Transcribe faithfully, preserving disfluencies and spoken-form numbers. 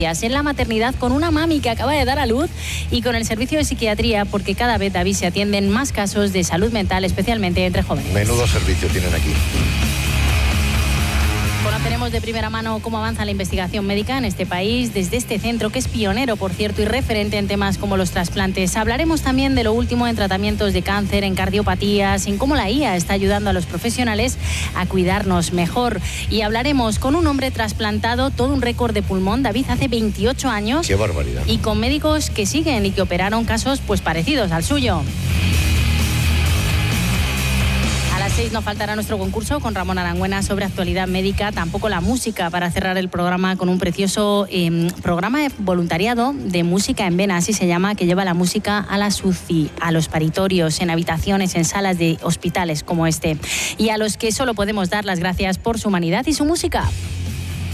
en la maternidad con una mami que acaba de dar a luz y con el servicio de psiquiatría, porque cada vez, David, se atienden más casos de salud mental, especialmente entre jóvenes. Menudo servicio tienen aquí. Conoceremos de primera mano cómo avanza la investigación médica en este país desde este centro, que es pionero, por cierto, y referente en temas como los trasplantes. Hablaremos también de lo último en tratamientos de cáncer, en cardiopatías, en cómo la I A está ayudando a los profesionales a cuidarnos mejor. Y hablaremos con un hombre trasplantado, todo un récord de pulmón, David, hace veintiocho años. ¡Qué barbaridad! Y con médicos que siguen y que operaron casos pues parecidos al suyo. A las seis no faltará nuestro concurso con Ramón Arangüena sobre actualidad médica, tampoco la música, para cerrar el programa con un precioso eh, programa de voluntariado de música en vena, así se llama, que lleva la música a las U C I, a los paritorios, en habitaciones, en salas de hospitales como este, y a los que solo podemos dar las gracias por su humanidad y su música.